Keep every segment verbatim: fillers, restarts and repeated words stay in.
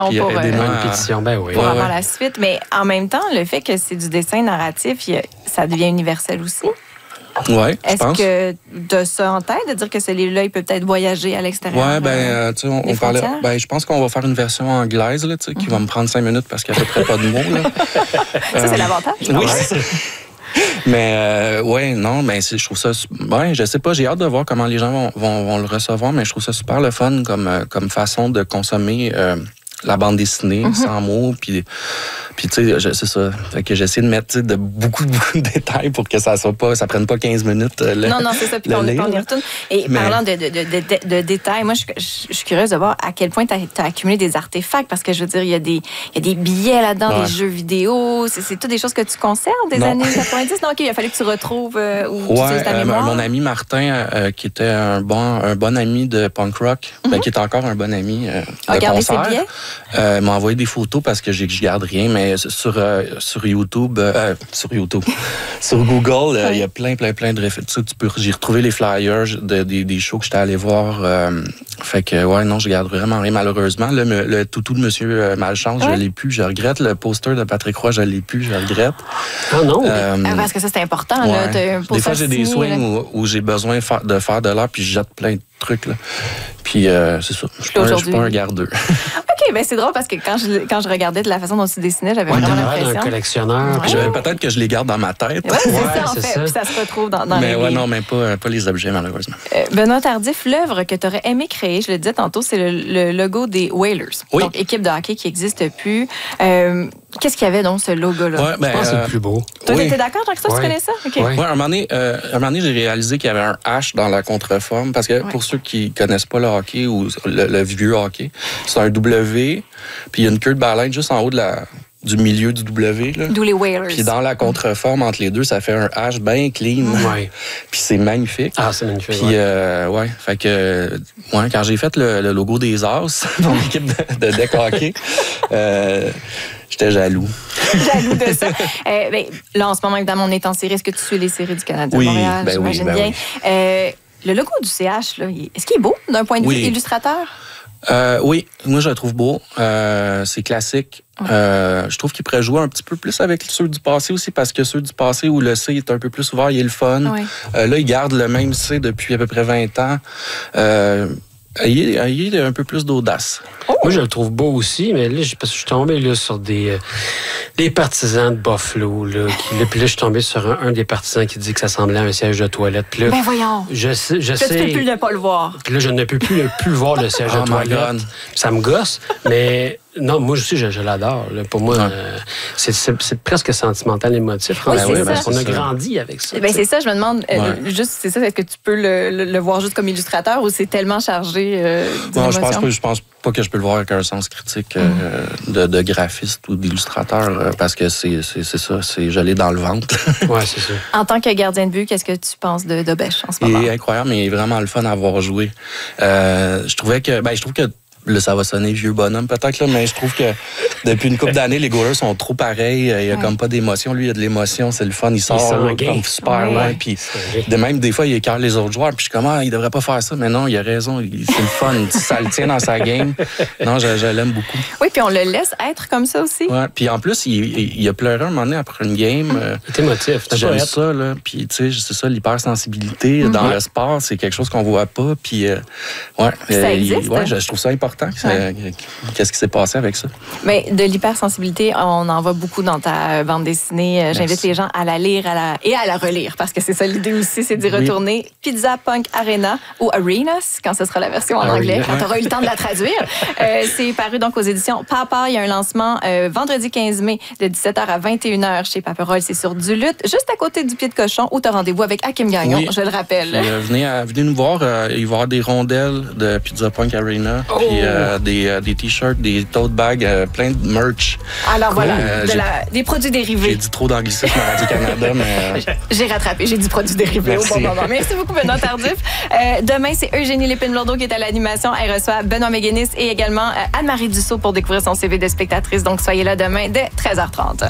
Puis pour, aidez-moi Une à... pétition, ben oui. pour Ouais, avoir ouais. la suite. Mais en même temps, le fait que c'est du dessin narratif, il y a- ça devient universel aussi. Ouais, je Est-ce pense. que tu as ça en tête, de dire que ce livre-là, il peut peut-être voyager à l'extérieur? Ouais, ben, euh, euh, tu sais, on, des on parlait. frontières? Ben, je pense qu'on va faire une version anglaise, là, tu sais, qui va me prendre cinq minutes parce qu'il n'y a à peu près pas de mots, là. Ça, c'est l'avantage. Oui, c'est ça. Mais, euh, ouais, non, mais c'est- je trouve ça. su- Ouais, je sais pas, j'ai hâte de voir comment les gens vont, vont, vont le recevoir, mais je trouve ça super le fun comme, euh, comme façon de consommer. Euh, la bande dessinée, Mm-hmm. sans mots, puis, puis tu sais, je- c'est ça. Fait que j'essaie de mettre tu sais, de beaucoup, beaucoup de détails pour que ça soit pas, ça prenne pas quinze minutes. euh, le- Non, non, c'est ça. Puis le on, lire, on y là. retourne. Et Mais- parlant de, de, de, de, de détails, moi, je, je, je suis curieuse de voir à quel point tu as accumulé des artefacts, parce que je veux dire, il y a des, il y a des billets là-dedans, Ouais. des jeux vidéo. C'est, c'est toutes des choses que tu conserves des Non. années quatre-vingt-dix. Non, OK, il a fallu que tu retrouves euh, ou tu Ouais, utilises ta euh, mémoire. mon ami Martin, euh, qui était un bon, un bon ami de punk rock, ben, qui est encore un bon ami euh, de Regardez ses concert, billets. euh, m'a envoyé des photos parce que j'ai- je garde rien, mais sur, euh, sur YouTube, euh, sur YouTube, sur Google, euh, il y a plein, plein, plein de références. Tu peux, j'ai retrouvé les flyers de, des, des shows que j'étais allé voir. Euh, fait que, ouais, non, je garde vraiment rien, malheureusement. Le, le toutou de Monsieur Malchance, Ouais. je l'ai plus, je regrette. Le poster de Patrick Roy, je l'ai plus, je regrette. Ah non? Euh, Ah, parce que ça, c'est important. Ouais. Là, t'as un Des poster fois, j'ai des signé, swings là. où, où j'ai besoin de faire, de faire de l'art, puis je jette plein de trucs. Là. Puis, euh, c'est ça. Je suis pas, un- je suis pas un gardeux. OK, ben c'est drôle parce que quand je, quand je regardais de la façon dont tu dessinais, j'avais Ouais, vraiment t'as l'air d'un l'impression. collectionneur. Ouais. puis- Je- Peut-être que je les garde dans ma tête. Ouais, c'est Ouais, ça, en c'est fait. ça. Puis ça se retrouve dans, dans mais les ouais, livres. non, mais pas, pas les objets, malheureusement. Euh, Benoît Tardif, l'œuvre que tu aurais aimé créer, je le disais tantôt, c'est le, le logo des Whalers. Oui. Donc, équipe de hockey qui n'existe plus. Euh, Qu'est-ce qu'il y avait donc, ce logo-là? Ouais, ben, Je pense que c'est euh, le plus beau. Toi, oui. t'étais d'accord, Jean-Christophe, Ouais. tu connais ça? OK. Ouais. Ouais, un moment donné, euh, un moment donné, j'ai réalisé qu'il y avait un H dans la contreforme. Parce que Ouais. pour ceux qui connaissent pas le hockey ou le, le vieux hockey, c'est un W, puis il y a une queue de baleine juste en haut de la, du milieu du W. Là. D'où les Whalers. Puis dans la contreforme, entre les deux, ça fait un H bien clean. Ouais. Puis c'est magnifique. Ah, c'est magnifique. Puis, ouais. euh, ouais, fait que, ouais, quand j'ai fait le, le logo des As pour l'équipe de, de deck hockey, euh, j'étais jaloux. Jaloux de ça. Euh, ben, là, en ce moment, évidemment, on est en série. Est-ce que tu suis les séries du Canadien Oui, de Montréal? ben oui, J'imagine ben bien. oui. Euh, le logo du C H, là, il- est-ce qu'il est beau d'un point de Oui. vue illustrateur? Euh, oui, moi je le trouve beau. Euh, c'est classique. Euh, je trouve qu'il pourrait jouer un petit peu plus avec ceux du passé aussi, parce que ceux du passé où le C est un peu plus ouvert, il est le fun. Oui. Euh, là, il garde le même C depuis à peu près vingt ans. Euh, il, est, il est un peu plus d'audace. Moi, je le trouve beau aussi, mais là, je- parce que je suis tombé là, sur des, euh, des partisans de Buffalo. Là, qui, là, puis là, je suis tombé sur un, un des partisans qui dit que ça semblait à un siège de toilette. Puis là, Ben voyons. je sais. Je Là, tu sais peux plus ne pas le voir. Puis là, je ne peux plus, le- plus voir le siège Oh de my toilette. God. Ça me gosse, mais non, moi aussi, je, je l'adore. là. Pour moi, Ouais. euh, c'est, c'est, c'est presque sentimental, émotif. Oui, rendu c'est là, parce ça. qu'on a C'est ça. grandi avec ça. Ben, tu sais. c'est ça, je me demande, euh, Ouais. le- juste, c'est ça, est-ce que tu peux le, le- le voir juste comme illustrateur ou c'est tellement chargé euh, d'une Non, je pense émotion? pas, je pense pas que je peux le voir avec un sens critique euh, de, de graphiste ou d'illustrateur, euh, parce que c'est, c'est, c'est ça, c'est je l'ai dans le ventre. Ouais, c'est ça. En tant que gardien de but, qu'est-ce que tu penses de Dobèche en ce moment? Il est incroyable, mais il est vraiment le fun à avoir joué. Euh, je trouvais que, ben, je trouve que là, ça va sonner vieux bonhomme peut-être, là, mais je trouve que depuis une couple d'années, les goalers sont trop pareils. Il n'y a Ouais. comme pas d'émotion. Lui, il y a de l'émotion, c'est le fun. Il sort s'engueule. comme super Ouais. loin. Puis vrai. de même, des fois, il écarte les autres joueurs. Puis je suis comme, ah, il devrait pas faire ça. Mais non, il a raison. Il- C'est le fun. Ça le tient dans sa game. Non, je, je l'aime beaucoup. Oui, puis on le laisse être comme ça aussi. Ouais. Puis en plus, il, il, il a pleuré un moment donné après une game. Euh, Il est émotif. t'as pas J'aime hâte. ça, là. Puis, tu sais, c'est ça, l'hypersensibilité dans Ouais. le sport, c'est quelque chose qu'on voit pas. Puis, euh, ouais. Puis ça euh, existe, il- ouais, hein? je, je trouve ça important. que ça- Qu'est-ce qui s'est passé avec ça? Mais de l'hypersensibilité, on en voit beaucoup dans ta bande dessinée. Euh, J'invite Merci. les gens à la lire à la... et à la relire, parce que c'est ça l'idée aussi, c'est d'y Oui. retourner. Pizza Punk Arena ou Arenas, quand ce sera la version en Arena. anglais, quand tu auras eu le temps de la traduire. Euh, c'est paru donc aux éditions Papa. Il y a un lancement euh, vendredi quinze mai de dix-sept heures à vingt et une heures chez Paperol. C'est sur Duluth, juste à côté du Pied de Cochon, où tu as rendez-vous avec Hakim Gagnon, Oui. je le rappelle. Puis, euh, venez, à- venez nous voir. euh, il va y avoir des rondelles de Pizza Punk Arena, Oh! puis euh, des, euh, des t-shirts, des tote bags, euh, plein de merch. Alors voilà, Euh, de j'ai- la- des produits J'ai dérivés. dit trop d'anglicisme à Radio-Canada, mais... euh, J'ai rattrapé, j'ai dit produits dérivés au Merci. bon moment. Merci beaucoup, Benoît Tardif. Euh, demain, c'est Eugénie Lépine-Blondeau qui est à l'animation. Elle reçoit Benoît Méguénis et également euh, Anne-Marie Dussault pour découvrir son C V de spectatrice. Donc, soyez là demain dès treize heures trente.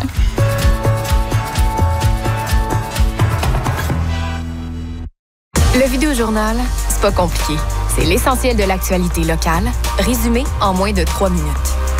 Le Vidéojournal, c'est pas compliqué. C'est l'essentiel de l'actualité locale, résumé en moins de trois minutes.